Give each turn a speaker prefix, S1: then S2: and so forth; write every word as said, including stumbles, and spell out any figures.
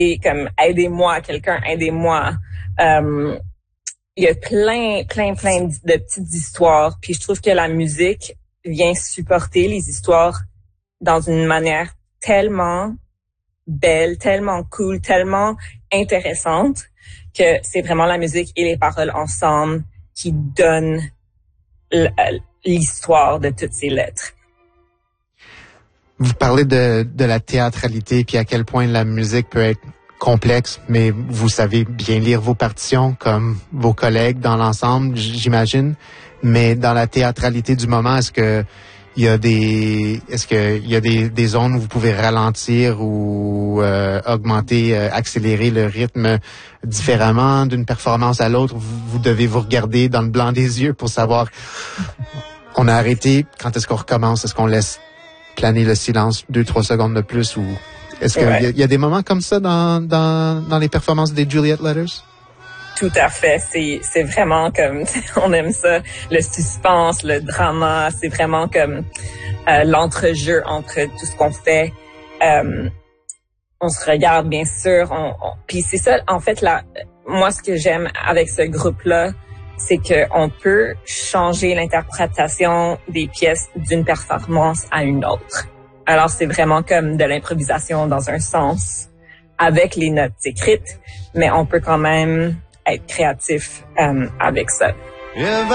S1: et comme aidez-moi, quelqu'un, aidez-moi. Euh, il y a plein, plein, plein de petites histoires. Puis je trouve que la musique vient supporter les histoires dans une manière tellement belle, tellement cool, tellement intéressante que c'est vraiment la musique et les paroles ensemble qui donnent l'histoire de toutes ces lettres.
S2: Vous parlez de, de la théâtralité puis à quel point la musique peut être complexe, mais vous savez bien lire vos partitions comme vos collègues dans l'ensemble, j'imagine. Mais dans la théâtralité du moment, est-ce que il y a des, est-ce que il y a des, des zones où vous pouvez ralentir ou euh, augmenter, euh, accélérer le rythme différemment d'une performance à l'autre? Vous, vous devez vous regarder dans le blanc des yeux pour savoir. On a arrêté. Quand est-ce qu'on recommence? Est-ce qu'on laisse planer le silence deux, trois secondes de plus ou est-ce qu'il ouais. y, y a des moments comme ça dans, dans, dans les performances des Juliet Letters?
S1: Tout à fait. C'est, c'est vraiment comme, on aime ça, le suspense, le drama. C'est vraiment comme euh, l'entrejeu entre tout ce qu'on fait. Euh, on se regarde, bien sûr. On, on, puis c'est ça, en fait, là, moi, ce que j'aime avec ce groupe-là, c'est qu'on peut changer l'interprétation des pièces d'une performance à une autre. Alors, c'est vraiment comme de l'improvisation dans un sens, avec les notes écrites, mais on peut quand même être créatif euh, avec ça.